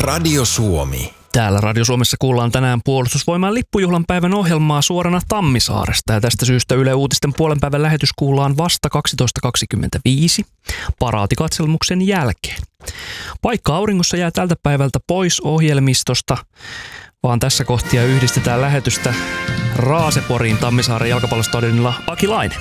Radio Suomi. Täällä Radio Suomessa kuullaan tänään Puolustusvoimain lippujuhlan päivän ohjelmaa suorana Tammisaaresta. Ja tästä syystä Yle Uutisten puolenpäivän lähetys kuullaan vasta 12.25 paraatikatselmuksen jälkeen. Paikka auringossa jää tältä päivältä pois ohjelmistosta, vaan tässä kohtia yhdistetään lähetystä Raaseporiin Tammisaaren jalkapallostadionilla Aki Laine.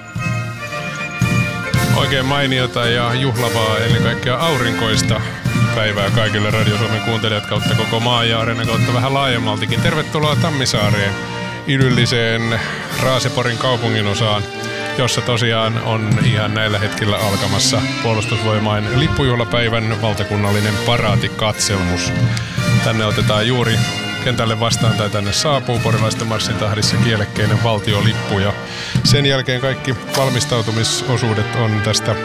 Oikein mainiota ja juhlavaa, ennen kaikkea aurinkoista päivää kaikille Radio Suomen kuuntelijat kautta koko maa ja Areenan kautta vähän laajemmaltikin. Tervetuloa Tammisaareen, idylliseen Raaseporin kaupunginosaan, jossa tosiaan on ihan näillä hetkillä alkamassa Puolustusvoimain lippujuhlapäivän valtakunnallinen paraatikatselmus. Tänne otetaan juuri kentälle vastaan tai tänne saapuu porilaisten marssin tahdissa kielekkeinen valtiolippu ja sen jälkeen kaikki valmistautumisosuudet on tästä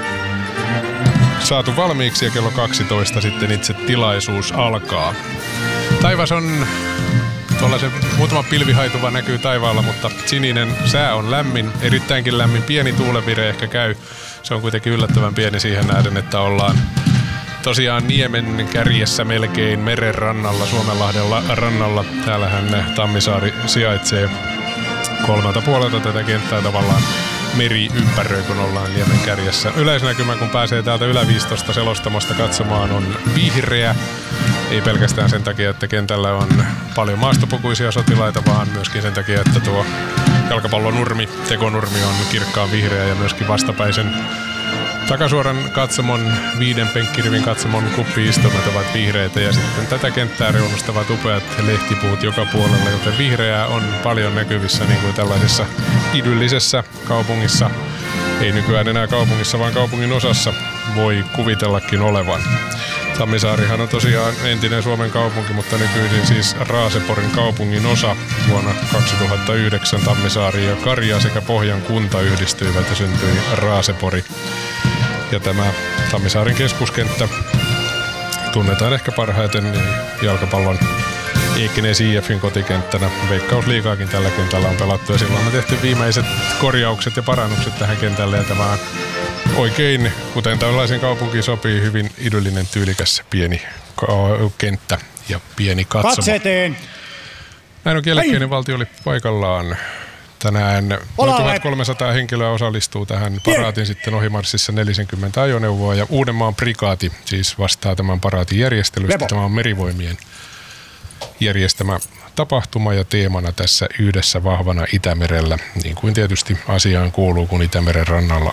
saatu valmiiksi ja kello 12 sitten itse tilaisuus alkaa. Taivas on tuollaisen muutama pilvihaituva näkyy taivaalla, mutta sininen sää on lämmin, erittäinkin lämmin, pieni tuulenvire ehkä käy. Se on kuitenkin yllättävän pieni siihen nähden, että ollaan tosiaan niemen kärjessä melkein meren rannalla, Suomenlahden rannalla. Täällähän Tammisaari sijaitsee kolmelta puolelta tätä kenttää tavallaan meri ympäröi, kun ollaan niemen kärjessä. Yleisnäkymä, kun pääsee täältä Ylä-Viistosta selostamosta katsomaan, on vihreä. Ei pelkästään sen takia, että kentällä on paljon maastopukuisia sotilaita, vaan myöskin sen takia, että tuo jalkapallonurmi, tekonurmi on kirkkaan vihreä ja myöskin vastapäisen takasuoran katsomon, 5 penkkirivin katsomon kuppi-istumat ovat vihreitä ja sitten tätä kenttää reunustavat upeat lehtipuut joka puolella, joten vihreää on paljon näkyvissä niin kuin tällaisessa idyllisessä kaupungissa. Ei nykyään enää kaupungissa, vaan kaupungin osassa voi kuvitellakin olevan. Tammisaarihan on tosiaan entinen Suomen kaupunki, mutta nykyisin siis Raaseporin kaupungin osa. Vuonna 2009 Tammisaari ja Karja sekä Pohjan kunta yhdistyivät ja syntyi Raasepori. Ja tämä Tammisaarin keskuskenttä tunnetaan ehkä parhaiten jalkapallon Ekenäs IF:n kotikenttänä. Veikkausliigaakin tällä kentällä on pelattu ja silloin on tehty viimeiset korjaukset ja parannukset tähän kentälle. Ja tämä on oikein, kuten tällaisen kaupunkiin sopii, hyvin idyllinen, tyylikäs pieni kenttä ja pieni katsomo. Katseteen! Näin on kielekkeinen valtiolippu paikallaan. Tänään noin 1300 henkilöä osallistuu tähän paraatin sitten ohimarssissa 40 ajoneuvoa ja Uudenmaan prikaati siis vastaa tämän paraatin järjestelystä. Tämä on Merivoimien järjestämä tapahtuma ja teemana tässä yhdessä vahvana Itämerellä, niin kuin tietysti asiaan kuuluu, kun Itämeren rannalla